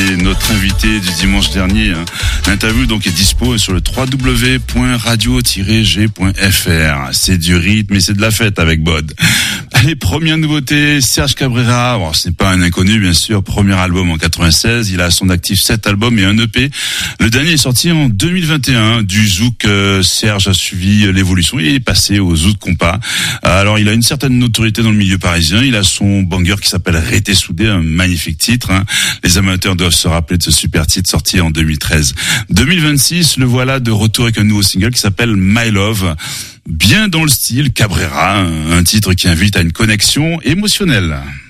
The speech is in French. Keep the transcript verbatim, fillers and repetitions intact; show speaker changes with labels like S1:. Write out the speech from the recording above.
S1: c'est notre invité du dimanche dernier. L'interview donc est dispo sur le w w w point radio tiret g point f r. C'est du rythme et c'est de la fête avec Bod. Allez, première nouveauté, Serge Cabrera. Bon, ce n'est pas un inconnu, bien sûr. Premier album en quatre-vingt-seize. Il a à son actif sept albums et un E P. Le dernier est sorti en deux mille vingt et un. Du zouk, euh, Serge a suivi l'évolution. Il est passé au zouk compas. Alors, il a une certaine notoriété dans le milieu parisien. Il a son banger qui s'appelle Rété soudé, un magnifique titre. Hein. Les amateurs doivent se rappeler de ce super titre sorti en deux mille treize. deux mille vingt-six, le voilà de retour avec un nouveau single qui s'appelle My Love. Bien dans le style Cabrera, un titre qui invite à une connexion émotionnelle.